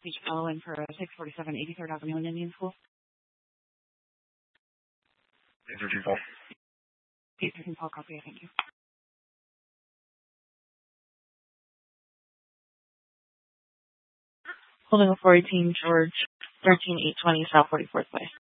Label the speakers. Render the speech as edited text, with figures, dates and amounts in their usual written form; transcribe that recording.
Speaker 1: speech following for 647 83rd Avenue in Indian School.
Speaker 2: 813 Paul.
Speaker 1: 813 Paul, copy, thank you.
Speaker 3: Holding a 418 George, 13820 South 44th Way.